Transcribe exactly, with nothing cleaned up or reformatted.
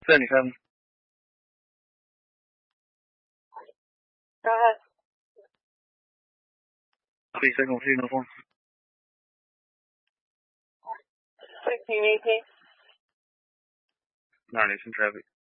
在你看吗？ Go ahead. Please signal to uniform. sixteen eighteen. Nine Nation traffic.